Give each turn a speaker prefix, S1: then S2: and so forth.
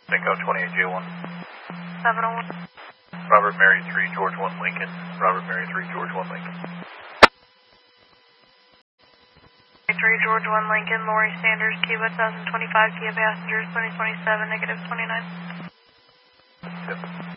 S1: Echo 28J1.
S2: 701.
S1: Robert Mary 3 George 1 Lincoln. Robert Mary 3 George 1 Lincoln.
S2: 3 George 1 Lincoln, Lori Sanders, Cuba 1025, Kia passengers 2027, -29.
S1: Yep.